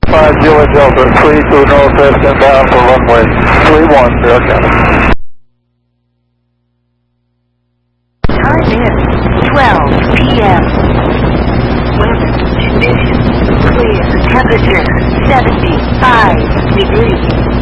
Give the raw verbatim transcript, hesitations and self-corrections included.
five Juliet Delta, three two northwest inbound for runway three one, Air Canada. Time is twelve p m Weather conditions clear. Temperature seventy-five degrees.